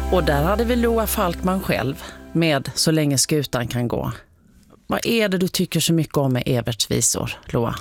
Och där hade vi Loa Falkman själv med Så länge skutan kan gå. Vad är det du tycker så mycket om med Everts visor, Loa?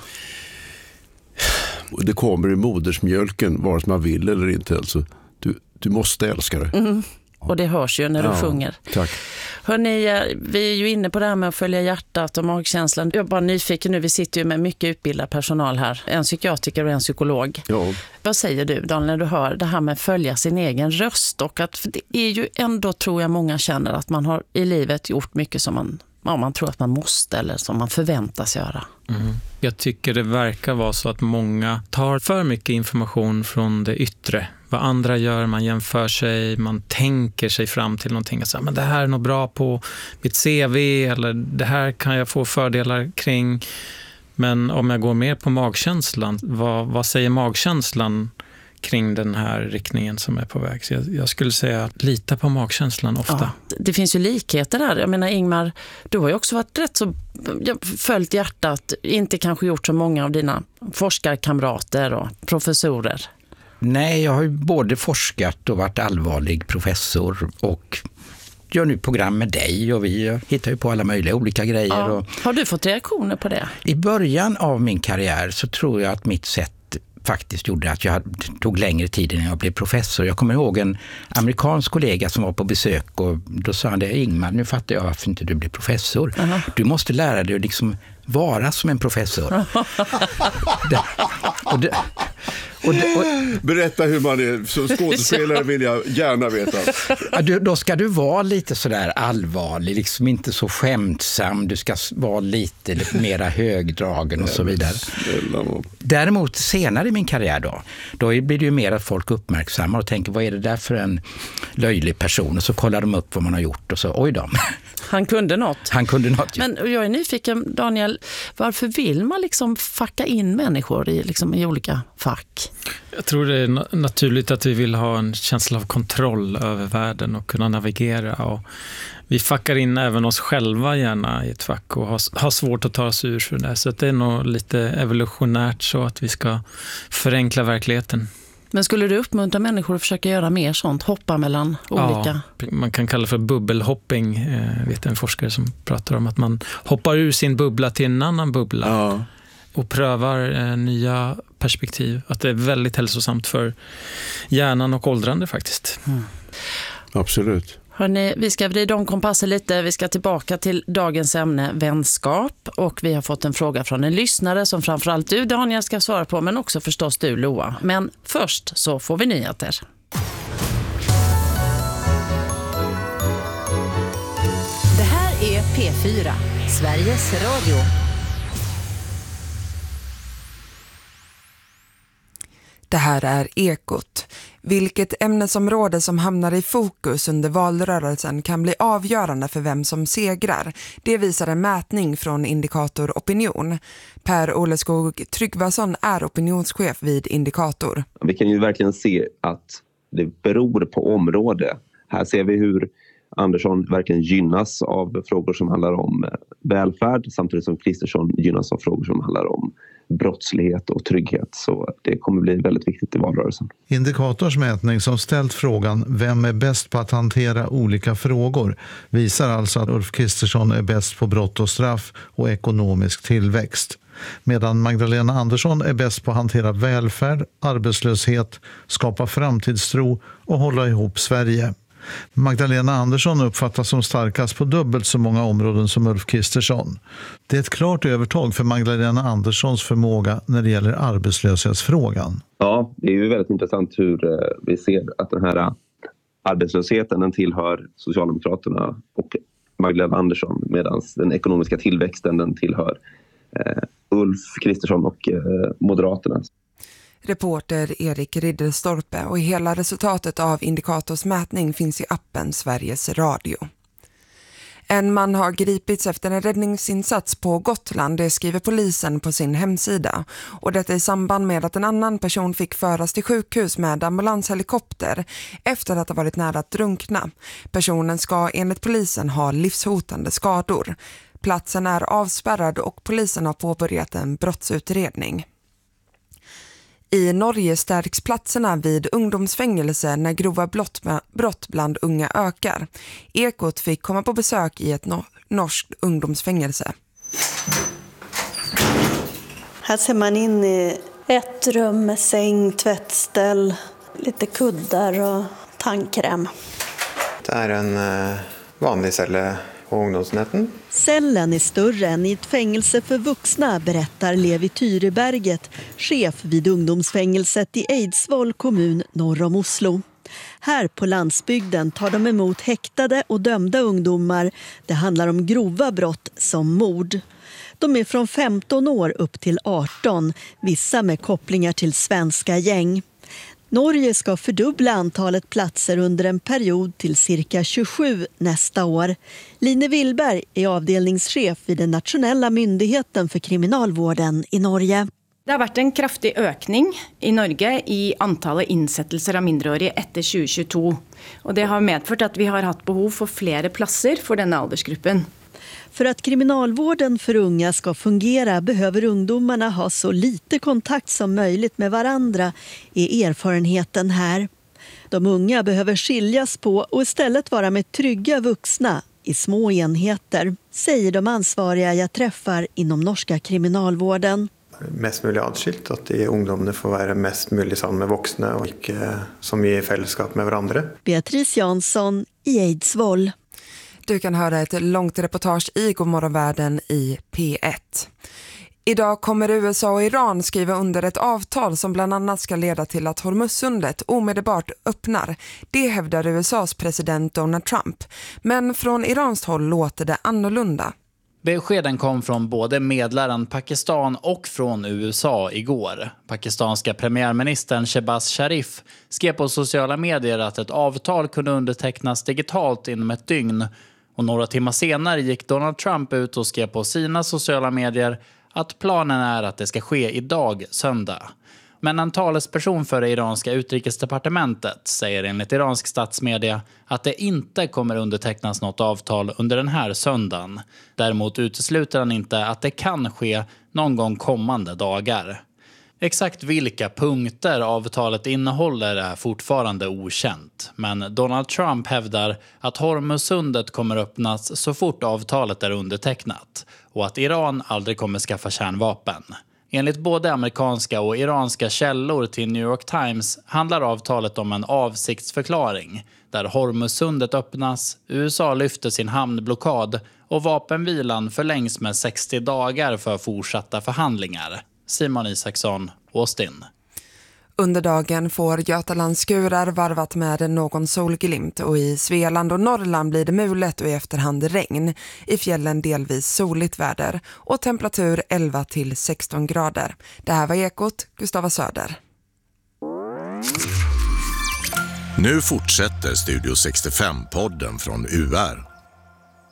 Det kommer i modersmjölken, vare sig man vill eller inte. Alltså, du måste älska det. Mm. Och det hörs ju när du sjunger. Tack. Hörrni, vi är ju inne på det här med att följa hjärtat och magkänslan. Jag är bara nyfiken nu, vi sitter ju med mycket utbildad personal här. En psykiatriker och en psykolog. Ja. Vad säger du, Daniel, när du hör det här med att följa sin egen röst? Och att det är ju ändå, tror jag, många känner att man har i livet gjort mycket som man tror att man måste eller som man förväntas göra. Mm. Jag tycker det verkar vara så att många tar för mycket information från det yttre. Vad andra gör, man jämför sig, man tänker sig fram till någonting och säger, men det här är nog bra på mitt CV eller det här kan jag få fördelar kring. Men om jag går mer på magkänslan, vad säger magkänslan kring den här riktningen som är på väg? Så jag skulle säga att lita på magkänslan ofta. Ja, det finns ju likheter där. Jag menar, Ingmar, du har ju också varit rätt så följt hjärtat, inte kanske gjort så många av dina forskarkamrater och professorer. Nej, jag har ju både forskat och varit allvarlig professor och gör nu program med dig och vi hittar ju på alla möjliga olika grejer. Ja. Och har du fått reaktioner på det? I början av min karriär så tror jag att mitt sätt faktiskt gjorde att jag tog längre tid innan jag blev professor. Jag kommer ihåg en amerikansk kollega som var på besök och då sa han det, Ingmar, nu fattar jag varför inte du blir professor. Du måste lära dig att liksom vara som en professor. Berätta hur man är som skådespelare, vill jag gärna veta. Då ska du vara lite sådär allvarlig, liksom inte så skämtsam. Du ska vara lite mera högdragen och så vidare. Däremot senare i min karriär då blir det ju mer att folk uppmärksammar och tänker, vad är det där för en löjlig person? Och så kollar de upp vad man har gjort och så, oj då. Han kunde något. Ja. Men jag är nyfiken, Daniel, varför vill man liksom facka in människor i olika fack? Jag tror det är naturligt att vi vill ha en känsla av kontroll över världen och kunna navigera. Och vi fackar in även oss själva gärna i ett fack och har svårt att ta oss ur för det. Så det är nog lite evolutionärt så att vi ska förenkla verkligheten. Men skulle du uppmuntra människor att försöka göra mer sånt? Hoppa mellan olika? Ja, man kan kalla det för bubbelhopping. Jag vet en forskare som pratar om att man hoppar ur sin bubbla till en annan bubbla och prövar nya perspektiv. Att det är väldigt hälsosamt för hjärnan och åldrande faktiskt. Mm. Absolut. Hörrni, vi ska vrida om kompassen lite. Vi ska tillbaka till dagens ämne, vänskap. Och vi har fått en fråga från en lyssnare som framförallt du, Daniel, ska svara på. Men också förstås du, Loa. Men först så får vi nyheter. Det här är P4, Sveriges Radio. Det här är Ekot. Vilket ämnesområde som hamnar i fokus under valrörelsen kan bli avgörande för vem som segrar. Det visar en mätning från Indikator Opinion. Per Oleskog Tryggvason är opinionschef vid Indikator. Vi kan ju verkligen se att det beror på område. Här ser vi hur Andersson verkligen gynnas av frågor som handlar om välfärd samtidigt som Kristersson gynnas av frågor som handlar om brottslighet och trygghet. Så det kommer bli väldigt viktigt i valrörelsen. Indikators mätning som ställt frågan vem är bäst på att hantera olika frågor visar alltså att Ulf Kristersson är bäst på brott och straff och ekonomisk tillväxt. Medan Magdalena Andersson är bäst på att hantera välfärd, arbetslöshet, skapa framtidstro och hålla ihop Sverige. Magdalena Andersson uppfattas som starkast på dubbelt så många områden som Ulf Kristersson. Det är ett klart övertag för Magdalena Anderssons förmåga när det gäller arbetslöshetsfrågan. Ja, det är ju väldigt intressant hur vi ser att den här arbetslösheten den tillhör Socialdemokraterna och Magdalena Andersson medan den ekonomiska tillväxten den tillhör Ulf Kristersson och Moderaterna. Reporter Erik Ridderstorpe och hela resultatet av Indikators mätning finns i appen Sveriges Radio. En man har gripits efter en räddningsinsats på Gotland, det skriver polisen på sin hemsida. Och detta i samband med att en annan person fick föras till sjukhus med ambulanshelikopter efter att ha varit nära att drunkna. Personen ska enligt polisen ha livshotande skador. Platsen är avspärrad och polisen har påbörjat en brottsutredning. I Norge stärks platserna vid ungdomsfängelse när grova brott bland unga ökar. Ekot fick komma på besök i ett norskt ungdomsfängelse. Här ser man in i ett rum med säng, tvättställ, lite kuddar och tandkräm. Det är en vanlig celle på ungdomsenheten. Cellen är större än i ett fängelse för vuxna, berättar Levi Tyreberget, chef vid ungdomsfängelset i Eidsvoll kommun norr om Oslo. Här på landsbygden tar de emot häktade och dömda ungdomar. Det handlar om grova brott som mord. De är från 15 år upp till 18, vissa med kopplingar till svenska gäng. Norge ska fördubbla antalet platser under en period till cirka 27 nästa år. Line Willberg är avdelningschef vid den nationella myndigheten för kriminalvården i Norge. Det har varit en kraftig ökning i Norge i antalet insättelser av mindreåriga efter 2022. Och det har medfört att vi har haft behov för flera platser för denna åldersgruppen. För att kriminalvården för unga ska fungera behöver ungdomarna ha så lite kontakt som möjligt med varandra, är erfarenheten här. De unga behöver skiljas på och istället vara med trygga vuxna i små enheter, säger de ansvariga jag träffar inom norska kriminalvården. Mest möjligt adskilt, att de ungdomarna får vara mest möjligt sammen med vuxna och inte så mycket i fällskap med varandra. Beatrice Jansson i Eidsvoll. Du kan höra ett långt reportage i Godmorgonvärlden i P1. Idag kommer USA och Iran skriva under ett avtal som bland annat ska leda till att Hormuzsundet omedelbart öppnar. Det hävdar USAs president Donald Trump. Men från iranskt håll låter det annorlunda. Beskeden kom från både medlaren Pakistan och från USA igår. Pakistanska premiärministern Shehbaz Sharif skrev på sociala medier att ett avtal kunde undertecknas digitalt inom ett dygn. Och några timmar senare gick Donald Trump ut och skrev på sina sociala medier att planen är att det ska ske idag, söndag. Men en talesperson för det iranska utrikesdepartementet säger enligt iransk statsmedia att det inte kommer undertecknas något avtal under den här söndagen. Däremot utesluter han inte att det kan ske någon gång kommande dagar. Exakt vilka punkter avtalet innehåller är fortfarande okänt. Men Donald Trump hävdar att Hormuzsundet kommer öppnas så fort avtalet är undertecknat och att Iran aldrig kommer skaffa kärnvapen. Enligt både amerikanska och iranska källor till New York Times handlar avtalet om en avsiktsförklaring där Hormuzsundet öppnas, USA lyfter sin hamnblockad och vapenvilan förlängs med 60 dagar för fortsatta förhandlingar. Simon Isaksson, Austin. Under dagen får Götalandsskurar varvat med någon solglimt och i Svealand och Norrland blir det mulet och i efterhand regn. I fjällen delvis soligt väder och temperatur 11 till 16 grader. Det här var Ekot, Gustava Söder. Nu fortsätter Studio 65-podden från UR.